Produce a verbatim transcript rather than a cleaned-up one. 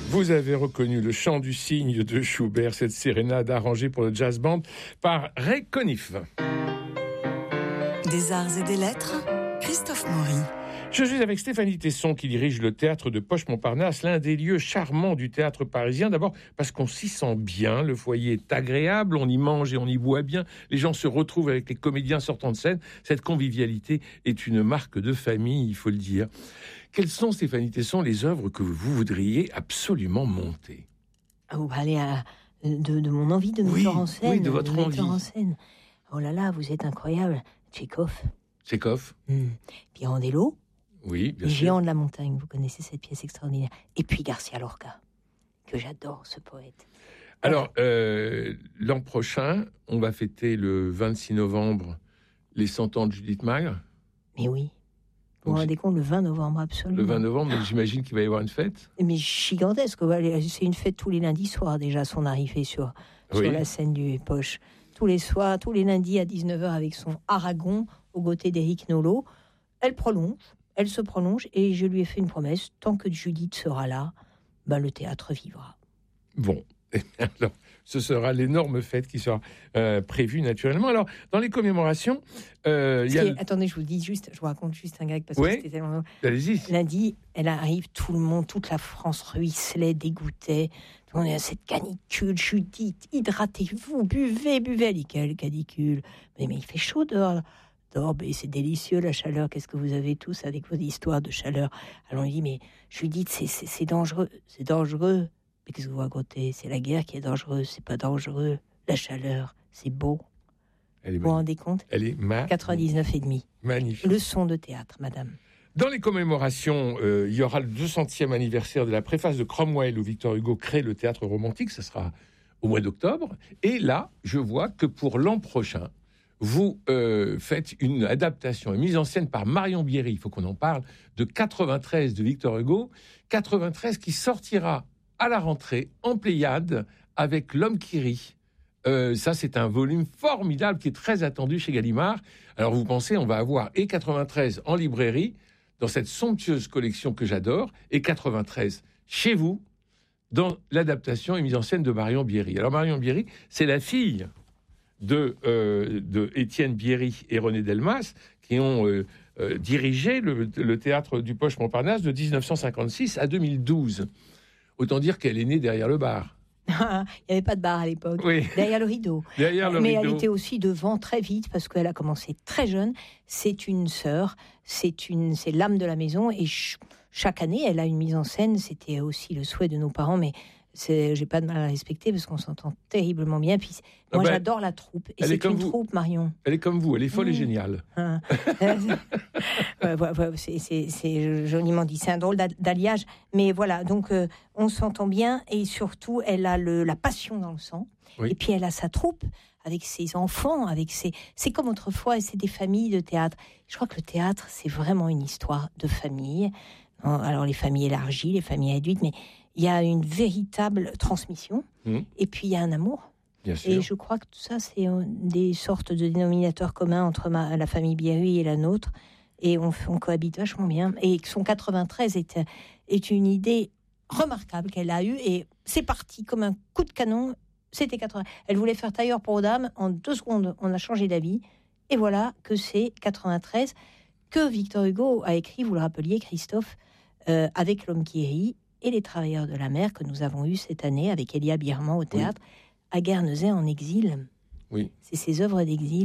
Vous avez reconnu le chant du cygne de Schubert, cette sérénade arrangée pour le jazz band par Ray Conniff. Des arts et des lettres, Christophe Maury. Je suis avec Stéphanie Tesson qui dirige le théâtre de Poche-Montparnasse, l'un des lieux charmants du théâtre parisien. D'abord parce qu'on s'y sent bien, le foyer est agréable, on y mange et on y boit bien, les gens se retrouvent avec les comédiens sortant de scène. Cette convivialité est une marque de famille, il faut le dire. Quelles sont, Stéphanie Tesson, les œuvres que vous voudriez absolument monter ? Ah, vous parlez à, de, de mon envie de metteur oui, en scène. Oui, de votre de envie. En scène. Oh là là, vous êtes incroyable. Tchekhov. Tchekhov. Mmh. Pirandello. Oui, bien Les sûr. Géants de la montagne, vous connaissez cette pièce extraordinaire. Et puis Garcia Lorca, que j'adore, ce poète. Alors, euh, l'an prochain, on va fêter le vingt-six novembre les cent ans de Judith Magre. Mais oui. Vous vous rendez compte, le vingt novembre, absolument. Le vingt novembre, mais j'imagine qu'il va y avoir une fête. Mais gigantesque. C'est une fête tous les lundis soirs, déjà, son arrivée sur, Oui. sur la scène du Poche. Tous les soirs, tous les lundis à dix-neuf heures, avec son Aragon, aux côtés d'Éric Nolot. Elle prolonge. Elle se prolonge et je lui ai fait une promesse, tant que Judith sera là, ben le théâtre vivra. Bon, alors, ce sera l'énorme fête qui sera euh, prévue naturellement. Alors, dans les commémorations, euh, il y a... Est, attendez, je vous dis juste, je vous raconte juste un gag parce Oui. que c'était tellement... Allez-y. Lundi, elle arrive, tout le monde, toute la France ruisselait, dégoûtait. Tout le monde est à cette canicule, Judith, hydratez-vous, buvez, buvez. Elle dit, quelle canicule? Mais, mais il fait chaud dehors. Oh, mais c'est délicieux la chaleur, qu'est-ce que vous avez tous avec vos histoires de chaleur? Alors on lui dit, mais je lui dis, c'est, c'est, c'est dangereux, c'est dangereux. Mais qu'est-ce que vous racontez? C'est la guerre qui est dangereuse, c'est pas dangereux. La chaleur, c'est beau. Elle est vous vous rendez compte? Elle est ma... quatre-vingt-dix-neuf virgule cinq. Magnifique. Leçon de théâtre, madame. Dans les commémorations, euh, il y aura le deux centième anniversaire de la préface de Cromwell où Victor Hugo crée le théâtre romantique, ça sera au mois d'octobre. Et là, je vois que pour l'an prochain, vous euh, faites une adaptation, une mise en scène par Marion Bierry, il faut qu'on en parle, de quatre-vingt-treize de Victor Hugo, quatre-vingt-treize qui sortira à la rentrée en Pléiade avec L'Homme qui rit. Euh, ça, c'est un volume formidable qui est très attendu chez Gallimard. Alors, vous pensez, on va avoir et quatre-vingt-treize en librairie, dans cette somptueuse collection que j'adore, et quatre-vingt-treize chez vous, dans l'adaptation et mise en scène de Marion Bierry. Alors, Marion Bierry, c'est la fille de, euh, de Étienne Bierry et René Delmas, qui ont euh, euh, dirigé le, le théâtre du Poche-Montparnasse de dix-neuf cent cinquante-six à deux mille douze. Autant dire qu'elle est née derrière le bar. Il n'y avait pas de bar à l'époque, oui. derrière le rideau. Derrière le Mais rideau. elle était aussi devant très vite parce qu'elle a commencé très jeune. C'est une sœur, c'est, une, c'est l'âme de la maison et ch- chaque année, elle a une mise en scène. C'était aussi le souhait de nos parents, mais c'est, j'ai pas de mal à respecter parce qu'on s'entend terriblement bien. Puis, Ah moi, ben, j'adore la troupe. Et elle c'est est comme une vous. troupe, Marion. Elle est comme vous, elle est folle Mmh. et géniale. Hein. ouais, ouais, ouais, c'est, c'est, c'est joliment dit. C'est un drôle d'alliage. Mais voilà, donc euh, on s'entend bien et surtout, elle a le, la passion dans le sang. Oui. Et puis, elle a sa troupe avec ses enfants, avec ses... C'est comme autrefois, et c'est des familles de théâtre. Je crois que le théâtre, c'est vraiment une histoire de famille. Alors, les familles élargies, les familles réduites, mais il y a une véritable transmission. Mmh. Et puis, il y a un amour. Bien sûr. Et je crois que tout ça, c'est des sortes de dénominateurs communs entre ma, la famille Bierry et la nôtre. Et on, on cohabite vachement bien. Et son quatre-vingt-treize est, est une idée remarquable qu'elle a eue. Et c'est parti comme un coup de canon. C'était quatre-vingts. Elle voulait faire tailleur pour dames. En deux secondes, on a changé d'avis. Et voilà que c'est quatre-vingt-treize que Victor Hugo a écrit, vous le rappeliez, Christophe, euh, avec L'Homme qui rit et Les Travailleurs de la mer que nous avons eu cette année avec Elia Birman au théâtre, oui. À Guernesey en exil. Oui. C'est ses œuvres d'exil.